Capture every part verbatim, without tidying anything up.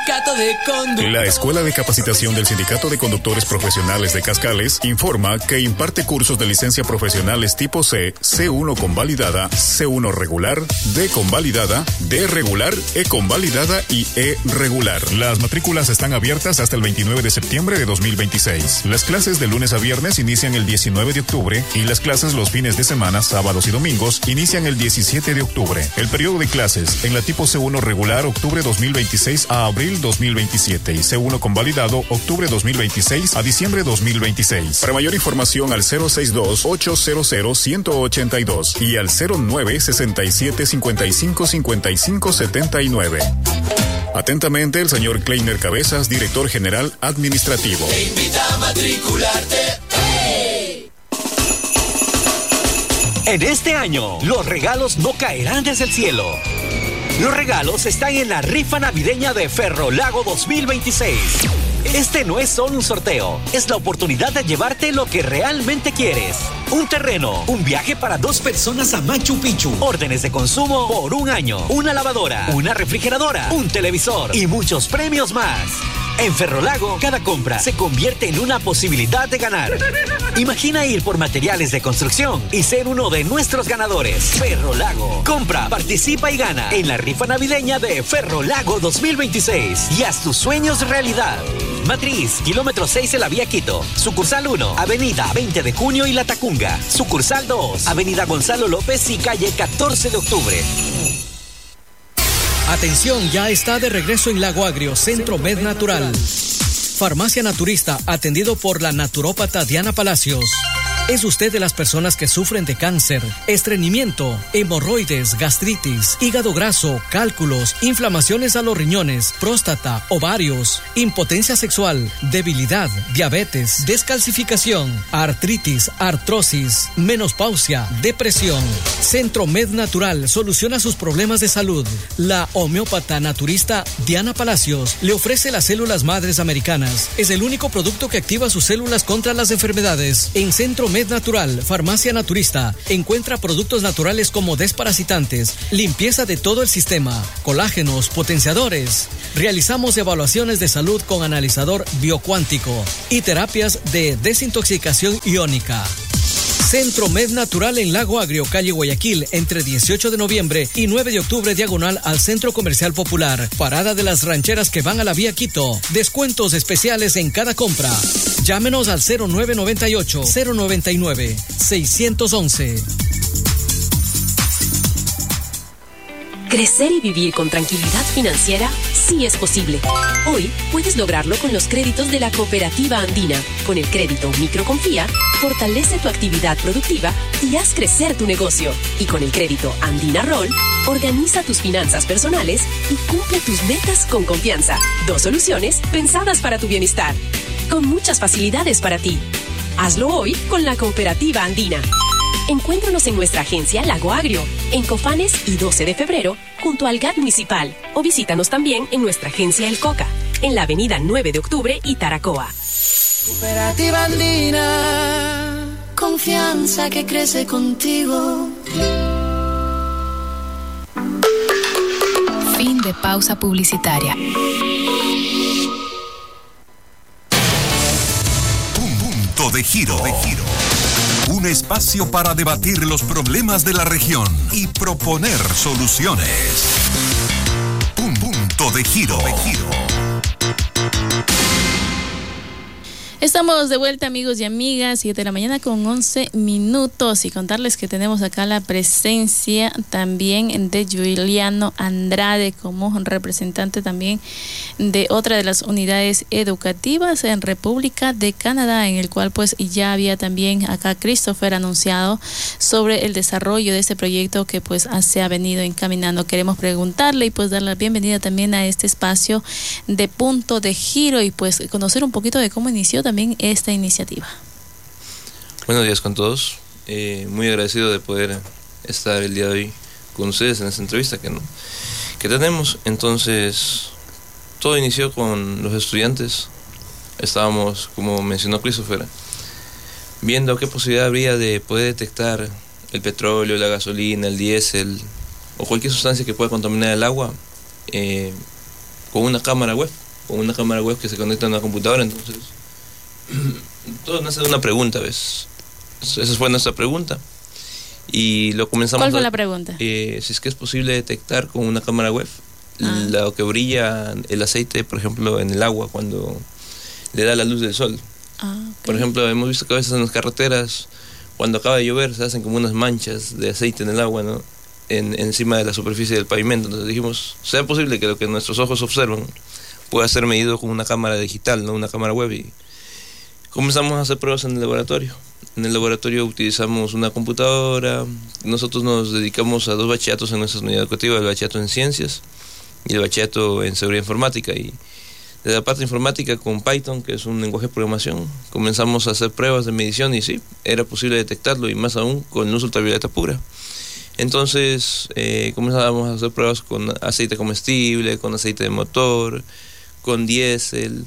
La Escuela de Capacitación del Sindicato de Conductores Profesionales de Cascales informa que imparte cursos de licencia profesionales tipo C, C uno convalidada, C uno regular, D convalidada, D regular, E convalidada y E regular. Las matrículas están abiertas hasta el veintinueve de septiembre de dos mil veintiséis. Las clases de lunes a viernes inician el diecinueve de octubre y las clases los fines de semana, sábados y domingos, inician el diecisiete de octubre. El periodo de clases en la tipo C uno regular, octubre dos mil veintiséis a abril dos mil veintisiete y C uno convalidado, octubre dos mil veintiséis a diciembre dos mil veintiséis. Para mayor información al cero seis dos, ocho cero cero, uno ocho dos y al cero nueve, sesenta y siete, cincuenta y cinco, cincuenta y cinco, setenta y nueve. Atentamente, el señor Kleiner Cabezas, director general administrativo. Te invita a matricularte. ¡Hey! En este año, los regalos no caerán desde el cielo. Los regalos están en la rifa navideña de Ferrolago dos mil veintiséis. Este no es solo un sorteo, es la oportunidad de llevarte lo que realmente quieres. Un terreno, un viaje para dos personas a Machu Picchu, órdenes de consumo por un año, una lavadora, una refrigeradora, un televisor y muchos premios más. En Ferrolago, cada compra se convierte en una posibilidad de ganar. Imagina ir por materiales de construcción y ser uno de nuestros ganadores. Ferrolago. Compra, participa y gana en la rifa navideña de Ferrolago dos mil veintiséis y haz tus sueños realidad. Matriz, kilómetro seis de la vía Quito. Sucursal uno, avenida veinte de junio y La Tacunga. Sucursal dos, avenida Gonzalo López y calle catorce de octubre. Atención, ya está de regreso en Lago Agrio, Centro Med Natural. Farmacia Naturista, atendido por la naturópata Diana Palacios. ¿Es usted de las personas que sufren de cáncer, estreñimiento, hemorroides, gastritis, hígado graso, cálculos, inflamaciones a los riñones, próstata, ovarios, impotencia sexual, debilidad, diabetes, descalcificación, artritis, artrosis, menopausia, depresión? Centro Med Natural soluciona sus problemas de salud. La homeópata naturista Diana Palacios le ofrece las células madres americanas. Es el único producto que activa sus células contra las enfermedades. En Centro Med Natural, Farmacia Naturista, encuentra productos naturales como desparasitantes, limpieza de todo el sistema, colágenos, potenciadores. Realizamos evaluaciones de salud con analizador biocuántico y terapias de desintoxicación iónica. Centro Med Natural en Lago Agrio, calle Guayaquil, entre dieciocho de noviembre y nueve de octubre, diagonal al Centro Comercial Popular. Parada de las rancheras que van a la vía Quito. Descuentos especiales en cada compra. Llámenos al cero nueve nueve ocho, cero nueve nueve, seis uno uno. Crecer y vivir con tranquilidad financiera sí es posible. Hoy puedes lograrlo con los créditos de la Cooperativa Andina. Con el crédito Microconfía, fortalece tu actividad productiva y haz crecer tu negocio. Y con el crédito Andina Roll, organiza tus finanzas personales y cumple tus metas con confianza. Dos soluciones pensadas para tu bienestar, con muchas facilidades para ti. Hazlo hoy con la Cooperativa Andina. Encuéntranos en nuestra agencia Lago Agrio, en Cofanes y doce de febrero, junto al G A T Municipal. O visítanos también en nuestra agencia El Coca, en la avenida nueve de octubre y Taracoa. Cooperativa Andina, confianza que crece contigo. Fin de pausa publicitaria. Punto de giro. De giro. Un espacio para debatir los problemas de la región y proponer soluciones. Un punto de giro. De giro. Estamos de vuelta, amigos y amigas, siete de la mañana con once minutos, y contarles que tenemos acá la presencia también de Juliano Andrade como representante también de otra de las unidades educativas en República de Canadá, en el cual pues ya había también acá Christopher anunciado sobre el desarrollo de este proyecto que pues se ha venido encaminando. Queremos preguntarle y pues dar la bienvenida también a este espacio de Punto de Giro y pues conocer un poquito de cómo inició también también esta iniciativa. Buenos días con todos, eh, muy agradecido de poder estar el día de hoy con ustedes en esta entrevista que, no, que tenemos. Entonces, todo inició con los estudiantes. Estábamos, como mencionó Christopher, viendo qué posibilidad habría de poder detectar el petróleo, la gasolina, el diésel o cualquier sustancia que pueda contaminar el agua, eh, con una cámara web, con una cámara web que se conecta a una computadora. Entonces, todo nace de una pregunta, ¿ves? Esa fue nuestra pregunta. Y lo comenzamos. ¿Cuál fue a, la pregunta? Eh, si es que es posible detectar con una cámara web ah. lo que brilla el aceite, por ejemplo, en el agua cuando le da la luz del sol. Ah, okay. Por ejemplo, hemos visto que a veces en las carreteras, cuando acaba de llover, se hacen como unas manchas de aceite en el agua, ¿no? En, encima de la superficie del pavimento. Entonces dijimos, ¿sea posible que lo que nuestros ojos observan pueda ser medido con una cámara digital, no una cámara web? Y comenzamos a hacer pruebas en el laboratorio. En el laboratorio utilizamos una computadora. Nosotros nos dedicamos a dos bachilleratos en nuestra unidad educativa, el bachillerato en ciencias y el bachillerato en seguridad informática. Y de la parte informática, con Python, que es un lenguaje de programación, comenzamos a hacer pruebas de medición y sí, era posible detectarlo, y más aún con luz ultravioleta pura. Entonces eh, comenzamos a hacer pruebas con aceite comestible, con aceite de motor, con diésel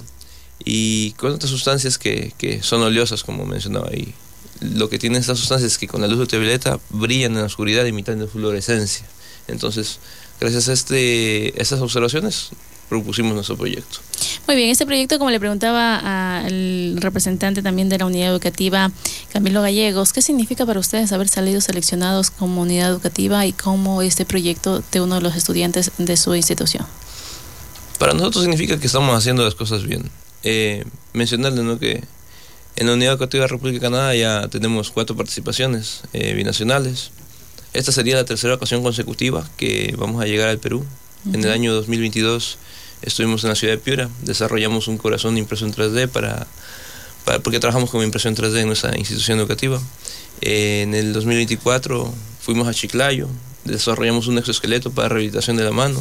y con otras sustancias que, que son oleosas, como mencionaba ahí. Lo que tienen estas sustancias es que con la luz ultravioleta brillan en la oscuridad imitando fluorescencia. Entonces, gracias a este, estas observaciones, propusimos nuestro proyecto. Muy bien, este proyecto, como le preguntaba al representante también de la unidad educativa, Camilo Gallegos, ¿qué significa para ustedes haber salido seleccionados como unidad educativa y como este proyecto de uno de los estudiantes de su institución? Para nosotros significa que estamos haciendo las cosas bien. Eh, mencionarles, ¿no?, que en la unidad educativa de República de Canadá ya tenemos cuatro participaciones eh, binacionales. Esta sería la tercera ocasión consecutiva que vamos a llegar al Perú. Uh-huh. En el año dos mil veintidós estuvimos en la ciudad de Piura, desarrollamos un corazón impreso en tres D para, para porque trabajamos con impresión tres D en nuestra institución educativa. Eh, en el dos mil veinticuatro fuimos a Chiclayo, desarrollamos un exoesqueleto para rehabilitación de la mano.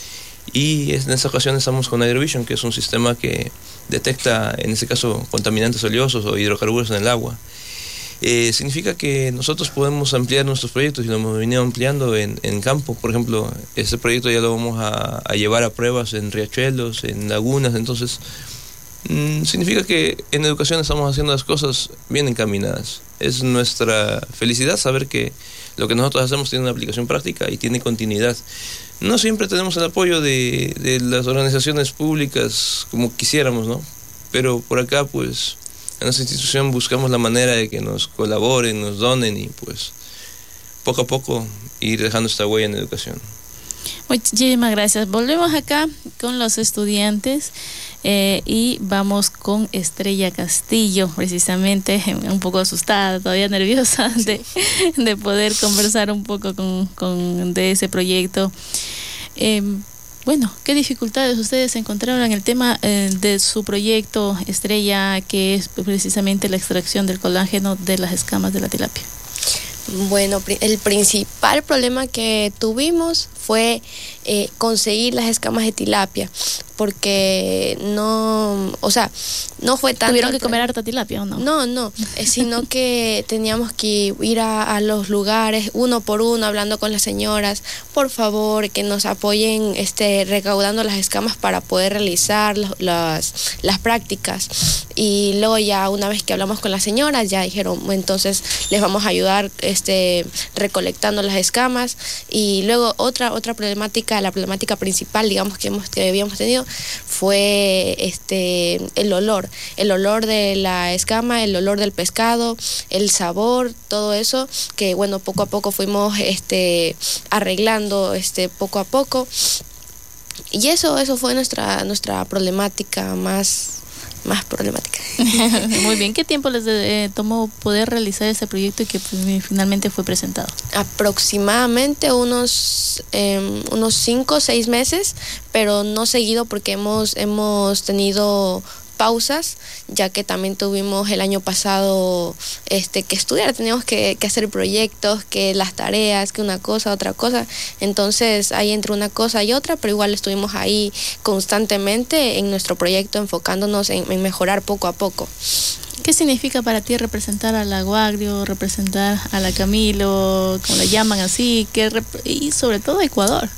Y en esta ocasión estamos con Hydrovision, que es un sistema que detecta, en este caso, contaminantes oleosos o hidrocarburos en el agua. Eh, significa que nosotros podemos ampliar nuestros proyectos y lo hemos venido ampliando en, en campo. Por ejemplo, este proyecto ya lo vamos a, a llevar a pruebas en riachuelos, en lagunas. Entonces, mmm, significa que en educación estamos haciendo las cosas bien encaminadas. Es nuestra felicidad saber que lo que nosotros hacemos tiene una aplicación práctica y tiene continuidad. No siempre tenemos el apoyo de, de las organizaciones públicas como quisiéramos, ¿no? Pero por acá, pues, en nuestra institución buscamos la manera de que nos colaboren, nos donen y, pues, poco a poco ir dejando esta huella en educación. Muchísimas gracias. Volvemos acá con los estudiantes eh, y vamos con Estrella Castillo, precisamente un poco asustada, todavía nerviosa de, de poder conversar un poco con, con de ese proyecto. Eh, bueno, ¿qué dificultades ustedes encontraron en el tema eh, de su proyecto, Estrella, que es precisamente la extracción del colágeno de las escamas de la tilapia? Bueno, el principal problema que tuvimos fue eh, conseguir las escamas de tilapia, porque no, o sea, no fue tanto... ¿Tuvieron que comer harta tilapia o no? No, no, sino que teníamos que ir a, a los lugares uno por uno, hablando con las señoras, por favor, que nos apoyen este, recaudando las escamas para poder realizar los, las, las prácticas. Y luego ya una vez que hablamos con las señoras, ya dijeron, entonces les vamos a ayudar este, recolectando las escamas. Y luego otra, otra problemática, la problemática principal, digamos, que, hemos, que habíamos tenido, fue este el olor, el olor de la escama, el olor del pescado, el sabor, todo eso, que bueno, poco a poco fuimos este arreglando este poco a poco. Y eso, eso fue nuestra, nuestra problemática más más problemática. Muy bien, ¿qué tiempo les eh, tomó poder realizar ese proyecto y que pues, finalmente fue presentado? Aproximadamente unos eh, unos cinco o seis meses, pero no seguido porque hemos hemos tenido pausas, ya que también tuvimos el año pasado este que estudiar, teníamos que, que hacer proyectos, que las tareas, que una cosa, otra cosa, entonces ahí entre una cosa y otra, pero igual estuvimos ahí constantemente en nuestro proyecto, enfocándonos en, en mejorar poco a poco. ¿Qué significa para ti representar a la Aguagrio, representar a la Camilo, como le llaman así, que rep- y sobre todo a Ecuador?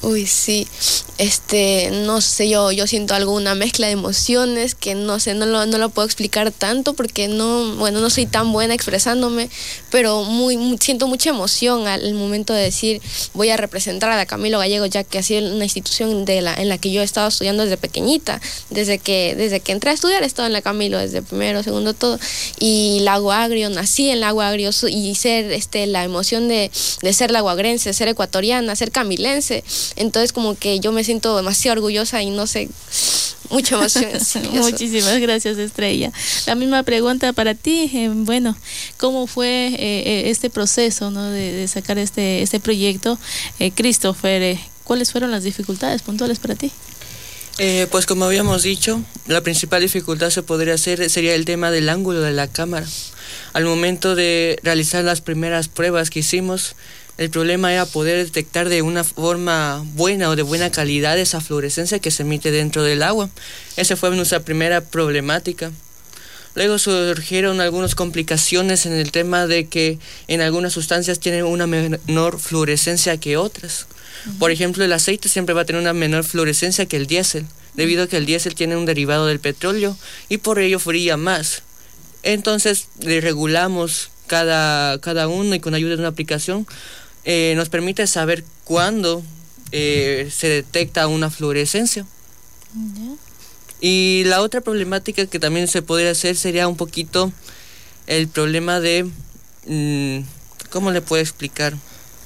Uy, sí, este, no sé, yo, yo siento alguna mezcla de emociones que no sé, no lo, no lo puedo explicar tanto porque no, bueno, no soy tan buena expresándome, pero muy, muy siento mucha emoción al momento de decir voy a representar a la Camilo Gallegos, ya que ha sido una institución de la, en la que yo he estado estudiando desde pequeñita, desde que, desde que entré a estudiar he estado en la Camilo, desde primero, segundo, todo, y Lago Agrio, nací en Lago Agrio y ser, este, la emoción de, de ser lagoagrense, ser ecuatoriana, ser camilense. Entonces como que yo me siento demasiado orgullosa y no sé, mucha emoción. Sí, muchísimas gracias, Estrella. La misma pregunta para ti, eh, bueno, ¿cómo fue eh, este proceso, ¿no? de, de sacar este, este proyecto? Eh, Christopher, eh, ¿cuáles fueron las dificultades puntuales para ti? Eh, pues como habíamos dicho, la principal dificultad se podría hacer sería el tema del ángulo de la cámara. Al momento de realizar las primeras pruebas que hicimos, el problema era poder detectar de una forma buena o de buena calidad esa fluorescencia que se emite dentro del agua. Esa fue nuestra primera problemática. Luego surgieron algunas complicaciones en el tema de que en algunas sustancias tienen una menor fluorescencia que otras. Uh-huh. Por ejemplo, el aceite siempre va a tener una menor fluorescencia que el diésel, debido a que el diésel tiene un derivado del petróleo y por ello brilla más. Entonces le regulamos cada, cada uno y con ayuda de una aplicación eh, nos permite saber cuándo eh, se detecta una fluorescencia. Uh-huh. Y la otra problemática que también se podría hacer sería un poquito el problema de, mmm, ¿cómo le puedo explicar?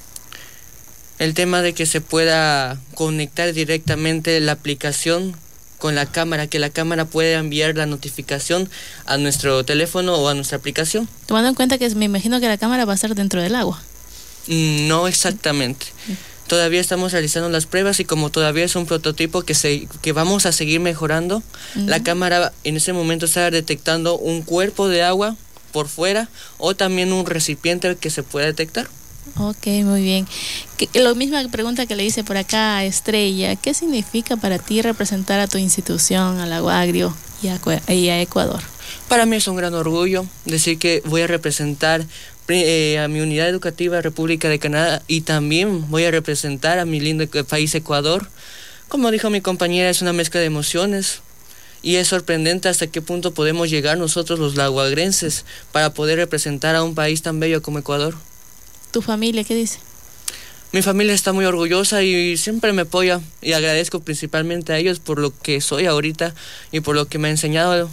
El tema de que se pueda conectar directamente la aplicación con la cámara, que la cámara pueda enviar la notificación a nuestro teléfono o a nuestra aplicación. Tomando en cuenta que me imagino que la cámara va a estar dentro del agua. No exactamente. Sí. Todavía estamos realizando las pruebas y como todavía es un prototipo que se que vamos a seguir mejorando, uh-huh. La cámara en ese momento está detectando un cuerpo de agua por fuera o también un recipiente que se pueda detectar. Ok, muy bien. Que, la misma pregunta que le hice por acá a Estrella, ¿qué significa para ti representar a tu institución, a Lago Agrio y a, y a Ecuador? Para mí es un gran orgullo decir que voy a representar eh, a mi unidad educativa República de Canadá y también voy a representar a mi lindo país Ecuador. Como dijo mi compañera, es una mezcla de emociones y es sorprendente hasta qué punto podemos llegar nosotros los lagoagrenses para poder representar a un país tan bello como Ecuador. ¿Tu familia qué dice? Mi familia está muy orgullosa y siempre me apoya y agradezco principalmente a ellos por lo que soy ahorita y por lo que me ha enseñado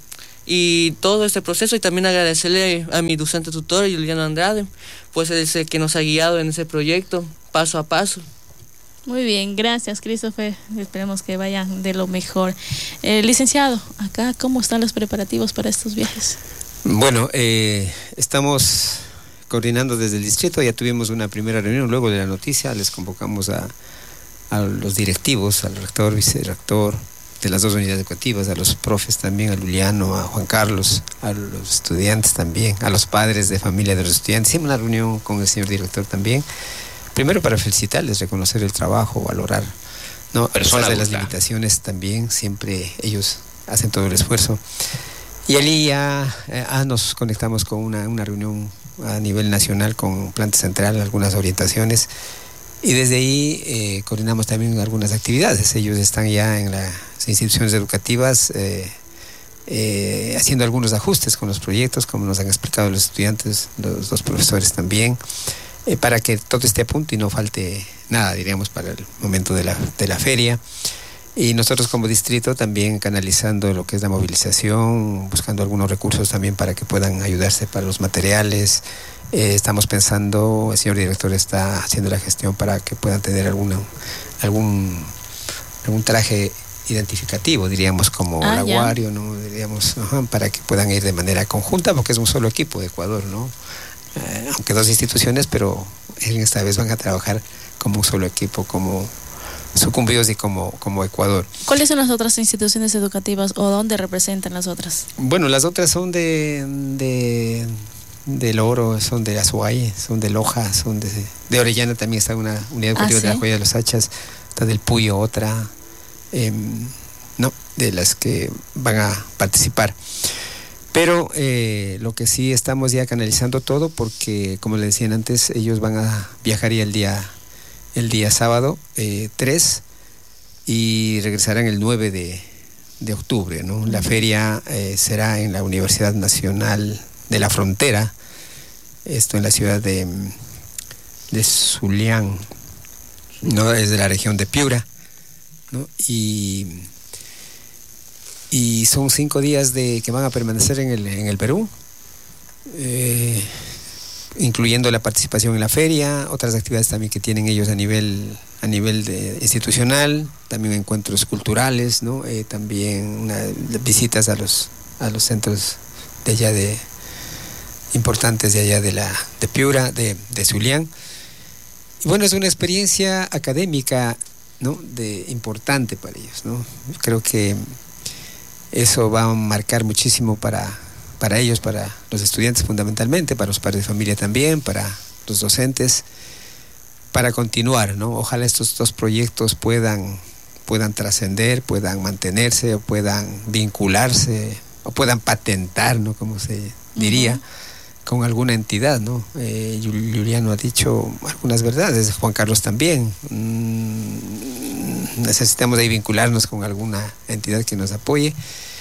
y todo este proceso, y también agradecerle a mi docente tutor Juliano Andrade, pues es el que nos ha guiado en ese proyecto paso a paso. Muy bien, gracias Christopher, esperemos que vayan de lo mejor. Eh, licenciado, acá ¿cómo están los preparativos para estos viajes? Bueno, eh, estamos coordinando desde el distrito, ya tuvimos una primera reunión luego de la noticia, les convocamos a, a los directivos, al rector, vicerrector de las dos unidades educativas, a los profes también, a Luliano, a Juan Carlos, a los estudiantes también, a los padres de familia de los estudiantes. Hicimos una reunión con el señor director también, primero para felicitarles, reconocer el trabajo, valorar, ¿no? A pesar de las limitaciones también, siempre ellos hacen todo el esfuerzo. Y allí ya eh, ah, nos conectamos con una, una reunión a nivel nacional con Planta Central, algunas orientaciones, y desde ahí eh, coordinamos también algunas actividades. Ellos están ya en las instituciones educativas eh, eh, haciendo algunos ajustes con los proyectos, como nos han explicado los estudiantes, los dos profesores también, eh, para que todo esté a punto y no falte nada, diríamos, para el momento de la, de la feria. Y nosotros como distrito también canalizando lo que es la movilización, buscando algunos recursos también para que puedan ayudarse para los materiales. Eh, estamos pensando, el señor director está haciendo la gestión para que puedan tener alguna, algún, algún traje identificativo, diríamos, como ah, laguario, ¿no? Diríamos, ajá, para que puedan ir de manera conjunta, porque es un solo equipo de Ecuador, ¿no? Eh, aunque dos instituciones, pero esta vez van a trabajar como un solo equipo, como sucumbidos y como, como Ecuador. ¿Cuáles son las otras instituciones educativas o dónde representan las otras? Bueno, las otras son de, de del Oro, son de Azuay, son de Loja, son de, de Orellana también está una unidad educativa. ¿Ah, sí? De la Joya de los Hachas, está del Puyo otra, eh, no, de las que van a participar. Pero eh, lo que sí estamos ya canalizando todo porque, como le decían antes, ellos van a viajar ya el día el día sábado eh, tres y regresarán el nueve de, de octubre, ¿no? La feria eh, será en la Universidad Nacional de la Frontera, esto en la ciudad de, de Zulián, ¿no? Es de la región de Piura, ¿no? Y, y son cinco días de, que van a permanecer en el, en el Perú, eh, incluyendo la participación en la feria, otras actividades también que tienen ellos a nivel a nivel de institucional, también encuentros culturales, ¿no? Eh, también una, visitas a los a los centros de allá de importantes de allá de la de Piura, de, de Zulián. Y bueno, es una experiencia académica, ¿no? De importante para ellos, ¿no? Creo que eso va a marcar muchísimo para para ellos, para los estudiantes fundamentalmente, para los padres de familia también, para los docentes, para continuar, ¿no? Ojalá estos dos proyectos puedan, puedan trascender, puedan mantenerse, o puedan vincularse, o puedan patentar, ¿no? Como se diría, uh-huh. con alguna entidad, ¿no? Eh, Juliano ha dicho algunas verdades, Juan Carlos también. Mm, necesitamos de vincularnos con alguna entidad que nos apoye.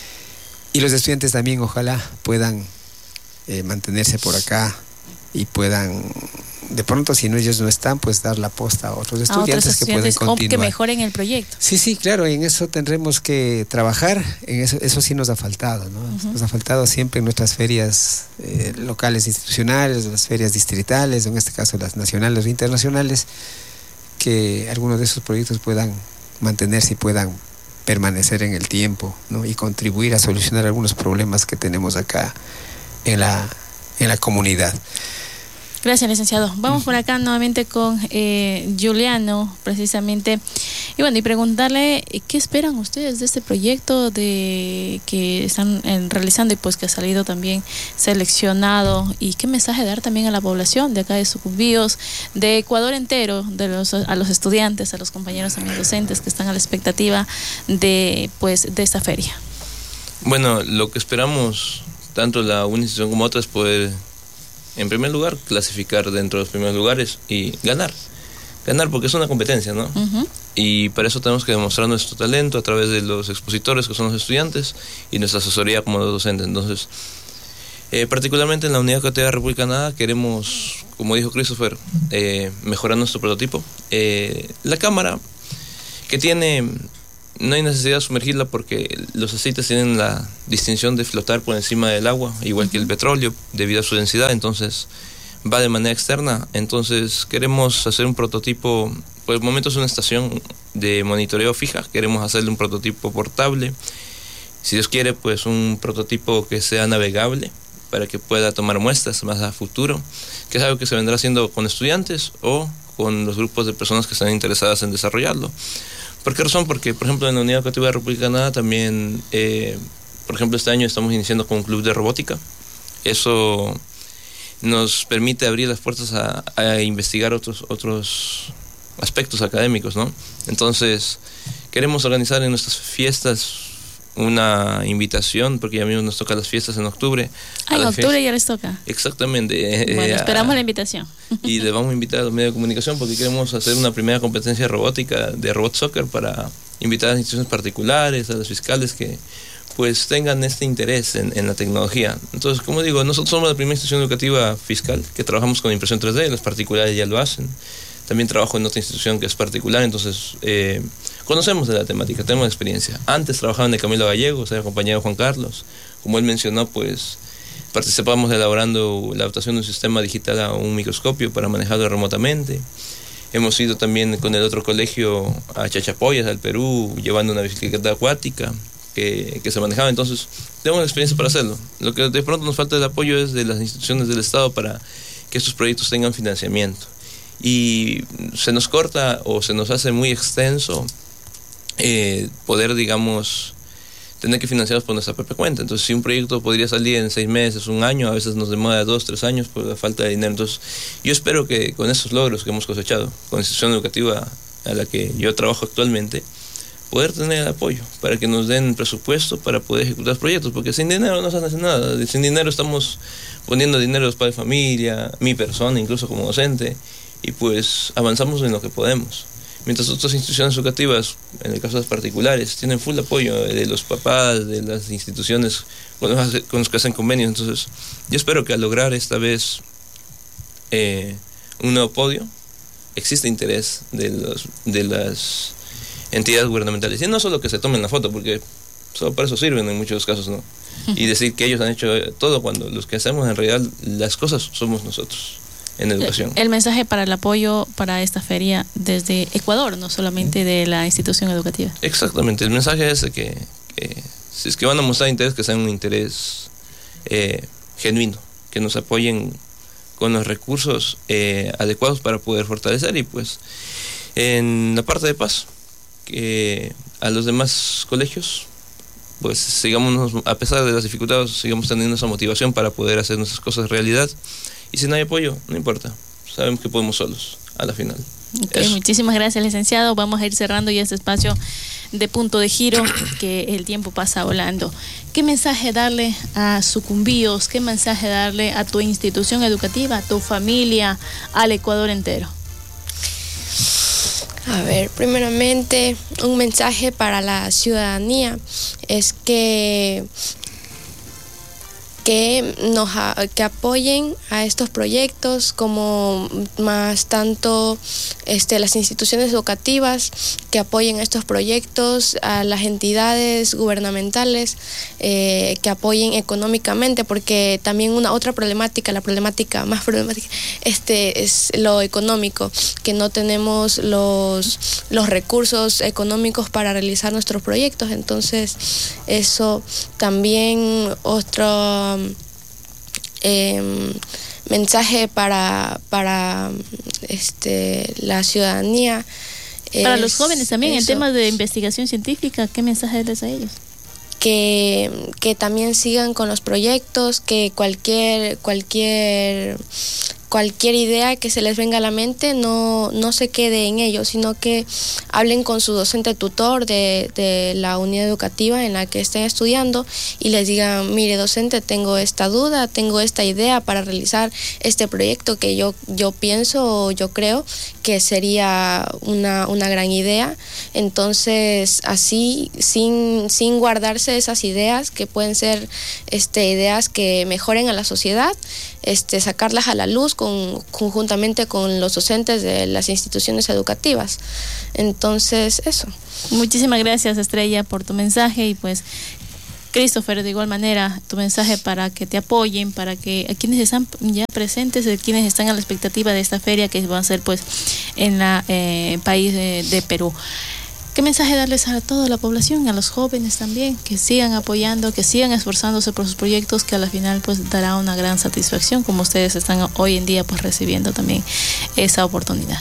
Y los estudiantes también ojalá puedan eh, mantenerse por acá y puedan, de pronto si no ellos no están, pues dar la posta a otros estudiantes, a otros estudiantes que pueden continuar. O que mejoren el proyecto. Sí, sí, claro, en eso tendremos que trabajar, en eso, eso sí nos ha faltado, ¿no? Uh-huh. Nos ha faltado siempre en nuestras ferias eh, locales institucionales, las ferias distritales, en este caso las nacionales o internacionales, que algunos de esos proyectos puedan mantenerse y puedan permanecer en el tiempo, ¿no? Y contribuir a solucionar algunos problemas que tenemos acá en la, en la comunidad. Gracias, licenciado. Vamos por acá nuevamente con eh, Juliano, precisamente. Y bueno, y preguntarle qué esperan ustedes de este proyecto de que están eh, realizando y pues que ha salido también seleccionado, y qué mensaje dar también a la población de acá de Sucumbíos, de Ecuador entero, de los a los estudiantes, a los compañeros también docentes que están a la expectativa de pues de esta feria. Bueno, lo que esperamos tanto la una institución como otra es poder, en primer lugar, clasificar dentro de los primeros lugares y ganar. Ganar porque es una competencia, ¿no? Uh-huh. Y para eso tenemos que demostrar nuestro talento a través de los expositores, que son los estudiantes, y nuestra asesoría como los docentes. Entonces, eh, particularmente en la Unidad Educativa Republicana queremos, como dijo Christopher, eh, mejorar nuestro prototipo. Eh, la cámara, que tiene... No hay necesidad de sumergirla porque los aceites tienen la distinción de flotar por encima del agua, igual que el petróleo, debido a su densidad, entonces va de manera externa. Entonces queremos hacer un prototipo, por el momento es una estación de monitoreo fija, queremos hacerle un prototipo portable, si Dios quiere, pues un prototipo que sea navegable, para que pueda tomar muestras más a futuro, que es algo que se vendrá haciendo con estudiantes o con los grupos de personas que están interesadas en desarrollarlo. ¿Por qué razón? Porque, por ejemplo, en la Unidad Educativa Republicana también, eh, por ejemplo, este año estamos iniciando con un club de robótica. Eso nos permite abrir las puertas a, a investigar otros, otros aspectos académicos, ¿no? Entonces, queremos organizar en nuestras fiestas una invitación, porque ya mismo nos toca las fiestas en octubre. Ah, en octubre fiestas. Ya les toca. Exactamente. Bueno, eh, esperamos a, la invitación. Y les vamos a invitar a los medios de comunicación porque queremos hacer una primera competencia robótica de robot soccer para invitar a las instituciones particulares, a los fiscales que pues tengan este interés en, en la tecnología. Entonces, como digo, nosotros somos la primera institución educativa fiscal que trabajamos con impresión tres D, los particulares ya lo hacen. También trabajo en otra institución que es particular, entonces eh, conocemos de la temática, tenemos experiencia. Antes trabajaba en el Camilo Gallegos, era compañero de Juan Carlos. Como él mencionó, pues participamos elaborando la adaptación de un sistema digital a un microscopio para manejarlo remotamente. Hemos ido también con el otro colegio a Chachapoyas, al Perú, llevando una bicicleta acuática que, que se manejaba. Entonces, tenemos experiencia para hacerlo. Lo que de pronto nos falta el apoyo es de las instituciones del Estado para que estos proyectos tengan financiamiento. Y se nos corta o se nos hace muy extenso eh, poder, digamos, tener que financiarlos por nuestra propia cuenta. Entonces, si un proyecto podría salir en seis meses, un año, a veces nos demora dos, tres años por la falta de dinero. Entonces, yo espero que con estos logros que hemos cosechado, con la institución educativa a la que yo trabajo actualmente, poder tener el apoyo para que nos den presupuesto para poder ejecutar proyectos, porque sin dinero no se hace nada. Sin dinero estamos poniendo dinero a los padres de familia, mi persona, incluso como docente, y pues avanzamos en lo que podemos. Mientras otras instituciones educativas, en el caso de las particulares, tienen full apoyo de los papás, de las instituciones con los, con los que hacen convenios. Entonces, yo espero que al lograr esta vez eh, un nuevo podio, existe interés de, los, de las entidades gubernamentales. Y no solo que se tomen la foto, porque solo para eso sirven en muchos casos, ¿no? Y decir que ellos han hecho todo cuando los que hacemos en realidad las cosas somos nosotros. En educación. El mensaje para el apoyo para esta feria desde Ecuador, no solamente de la institución educativa. Exactamente, el mensaje es que, que si es que van a mostrar interés, que sea un interés eh, genuino, que nos apoyen con los recursos eh, adecuados para poder fortalecer. Y pues en la parte de paz, que a los demás colegios, pues sigamos, a pesar de las dificultades, sigamos teniendo esa motivación para poder hacer nuestras cosas realidad. Y si no hay apoyo, no importa. Sabemos que podemos solos, a la final. Okay, muchísimas gracias, licenciado. Vamos a ir cerrando ya este espacio de punto de giro, que el tiempo pasa volando. ¿Qué mensaje darle a sucumbíos? ¿Qué mensaje darle a tu institución educativa, a tu familia, al Ecuador entero? A ver, primeramente, un mensaje para la ciudadanía es que... que nos que apoyen a estos proyectos, como más tanto este, las instituciones educativas que apoyen a estos proyectos, a las entidades gubernamentales eh, que apoyen económicamente, porque también una otra problemática, la problemática más problemática, este es lo económico, que no tenemos los, los recursos económicos para realizar nuestros proyectos. Entonces eso también otro Eh, mensaje para para este la ciudadanía, para los jóvenes también, en eso, temas de investigación científica. ¿Qué mensaje les a ellos? que que también sigan con los proyectos, que cualquier cualquier cualquier idea que se les venga a la mente no, no se quede en ellos, sino que hablen con su docente tutor de, de la unidad educativa en la que estén estudiando y les digan: mire, docente, tengo esta duda, tengo esta idea para realizar este proyecto que yo, yo pienso, yo creo que sería una, una gran idea. Entonces, así, sin, sin guardarse esas ideas, que pueden ser este, ideas que mejoren a la sociedad, este, sacarlas a la luz con, conjuntamente con los docentes de las instituciones educativas. Entonces, eso. Muchísimas gracias, Estrella, por tu mensaje. Y pues, Christopher, de igual manera, tu mensaje para que te apoyen, para que a quienes están ya presentes, a quienes están a la expectativa de esta feria que va a ser pues en la eh, país de, de Perú. ¿Qué mensaje darles a toda la población, a los jóvenes también, que sigan apoyando, que sigan esforzándose por sus proyectos, que a la final pues dará una gran satisfacción, como ustedes están hoy en día pues recibiendo también esa oportunidad?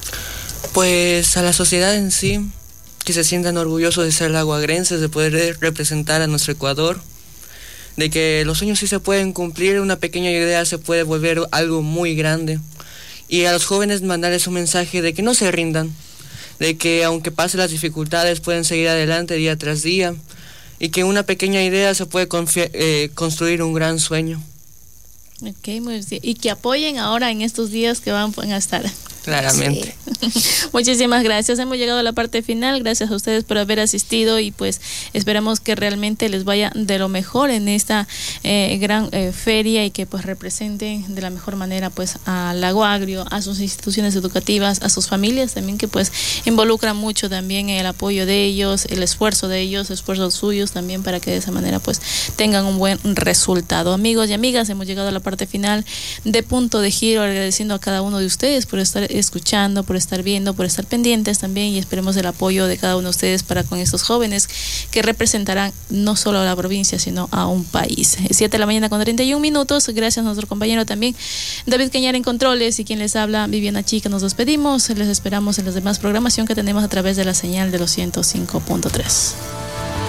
Pues a la sociedad en sí, que se sientan orgullosos de ser laguagrenses, de poder representar a nuestro Ecuador, de que los sueños sí se pueden cumplir, una pequeña idea se puede volver algo muy grande. Y a los jóvenes mandarles un mensaje de que no se rindan, de que aunque pasen las dificultades pueden seguir adelante día tras día, y que una pequeña idea se puede eh, construir un gran sueño. Ok, muy bien. Y que apoyen ahora en estos días que van a estar. Claramente. Sí. Muchísimas gracias. Hemos llegado a la parte final. Gracias a ustedes por haber asistido y pues esperamos que realmente les vaya de lo mejor en esta eh, gran eh, feria y que pues representen de la mejor manera pues a Lago Agrio, a sus instituciones educativas, a sus familias también, que pues involucran mucho también el apoyo de ellos, el esfuerzo de ellos, esfuerzos suyos también, para que de esa manera pues tengan un buen resultado. Amigos y amigas, hemos llegado a la parte final de Punto de Giro, agradeciendo a cada uno de ustedes por estar escuchando, por estar viendo, por estar pendientes también, y esperemos el apoyo de cada uno de ustedes para con estos jóvenes que representarán no solo a la provincia sino a un país. siete de la mañana con treinta y un minutos. Gracias a nuestro compañero también David Cañar en controles, y quien les habla, Viviana Chica. Nos despedimos, les esperamos en la demás programación que tenemos a través de la señal de los ciento cinco punto tres.